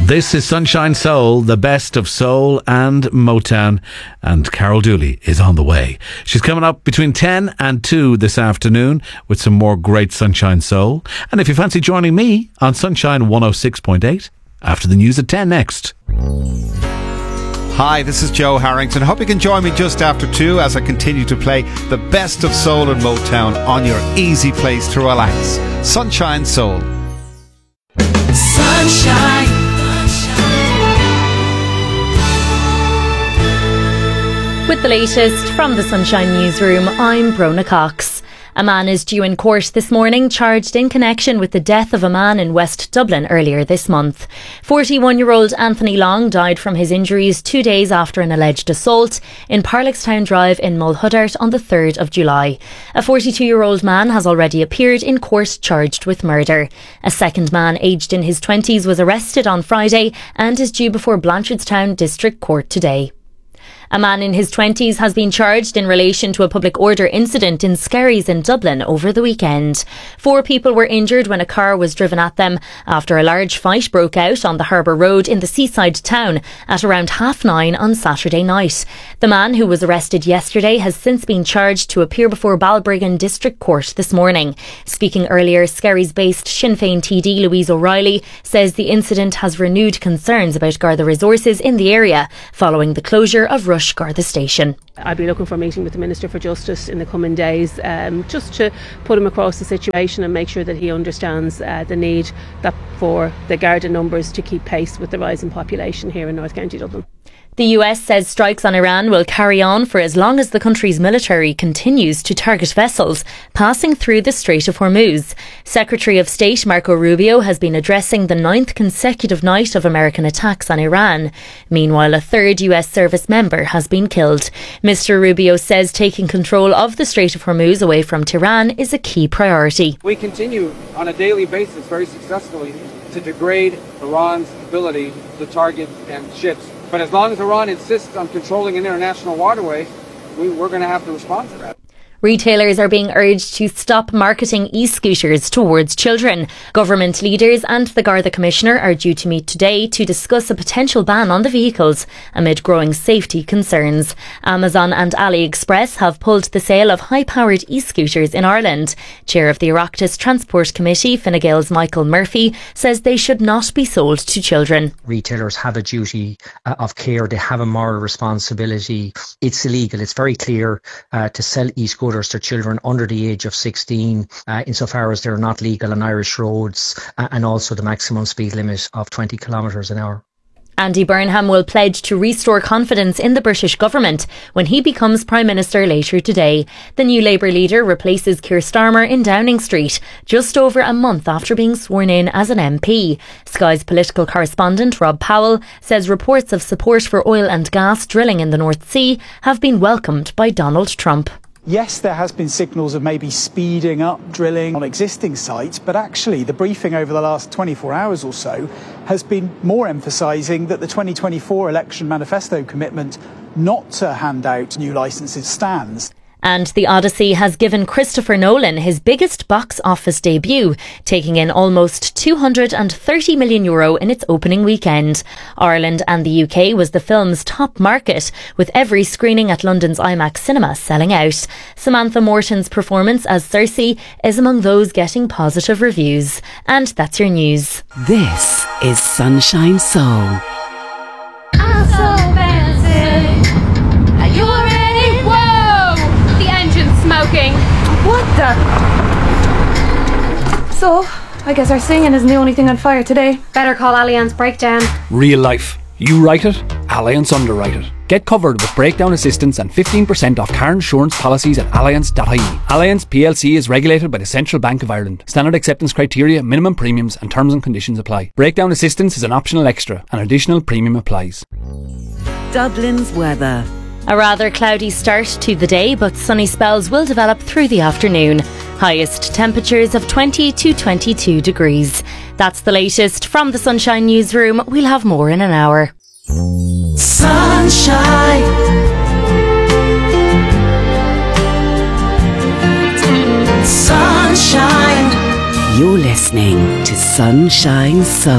This is Sunshine Soul, the best of soul and Motown, and Carol Dooley is on the way. She's coming up between 10 and 2 this afternoon with some more great Sunshine Soul. And if you fancy joining me on Sunshine 106.8 after the news at 10 next. Hi, this is Joe Harrington. Hope you can join me just after 2 as I continue to play the best of soul and Motown on your easy place to relax. Sunshine Soul. Sunshine. With the latest from the Sunshine Newsroom, I'm Brona Cox. A man is due in court this morning, charged in connection with the death of a man in West Dublin earlier this month. 41-year-old Anthony Long died from his injuries 2 days after an alleged assault in Parlickstown Drive in Mulhuddart on the 3rd of July. A 42-year-old man has already appeared in court charged with murder. A second man aged in his 20s was arrested on Friday and is due before Blanchardstown District Court today. A man in his 20s has been charged in relation to a public order incident in Skerries in Dublin over the weekend. 4 people were injured when a car was driven at them after a large fight broke out on the Harbour Road in the seaside town at around 9:30 on Saturday night. The man, who was arrested yesterday, has since been charged to appear before Balbriggan District Court this morning. Speaking earlier, Skerries-based Sinn Féin TD Louise O'Reilly says the incident has renewed concerns about Garda resources in the area following the closure of Rush Garda Station. I'll be looking for a meeting with the Minister for Justice in the coming days, just to put him across the situation and make sure that he understands the need for the Garda numbers to keep pace with the rising population here in North County Dublin. The US says strikes on Iran will carry on for as long as the country's military continues to target vessels passing through the Strait of Hormuz. Secretary of State Marco Rubio has been addressing the 9th consecutive night of American attacks on Iran. Meanwhile, a third US service member has been killed. Mr. Rubio says taking control of the Strait of Hormuz away from Tehran is a key priority. We continue on a daily basis very successfully to degrade Iran's ability to target ships. But as long as Iran insists on controlling an international waterway, we're going to have to respond to that. Retailers are being urged to stop marketing e-scooters towards children. Government leaders and the Garda Commissioner are due to meet today to discuss a potential ban on the vehicles amid growing safety concerns. Amazon and AliExpress have pulled the sale of high-powered e-scooters in Ireland. Chair of the Oireachtas Transport Committee, Fine Gael's Michael Murphy, says they should not be sold to children. Retailers have a duty of care. They have a moral responsibility. It's illegal. It's very clear to sell e-scooters to children under the age of 16, insofar as they're not legal on Irish roads, and also the maximum speed limit of 20 kilometres an hour. Andy Burnham will pledge to restore confidence in the British government when he becomes Prime Minister later today. The new Labour leader replaces Keir Starmer in Downing Street, just over a month after being sworn in as an MP. Sky's political correspondent Rob Powell says reports of support for oil and gas drilling in the North Sea have been welcomed by Donald Trump. Yes, there has been signals of maybe speeding up drilling on existing sites, but actually the briefing over the last 24 hours or so has been more emphasising that the 2024 election manifesto commitment not to hand out new licences stands. And The Odyssey has given Christopher Nolan his biggest box office debut, taking in almost €230 million in its opening weekend. Ireland and the UK was the film's top market, with every screening at London's IMAX cinema selling out. Samantha Morton's performance as Cersei is among those getting positive reviews. And that's your news. This is Sunshine Soul. I'm so fancy. Are you ready? Whoa! The engine's smoking. What the? So, I guess our singing isn't the only thing on fire today. Better call Allianz Breakdown. Real life. You write it, Allianz underwrite it. Get covered with breakdown assistance and 15% off car insurance policies at allianz.ie. Allianz PLC is regulated by the Central Bank of Ireland. Standard acceptance criteria, minimum premiums and terms and conditions apply. Breakdown assistance is an optional extra. An additional premium applies. Dublin's weather. A rather cloudy start to the day, but sunny spells will develop through the afternoon. Highest temperatures of 20 to 22 degrees. That's the latest from the Sunshine Newsroom. We'll have more in an hour. Sunshine. Sunshine. You're listening to Sunshine Soul.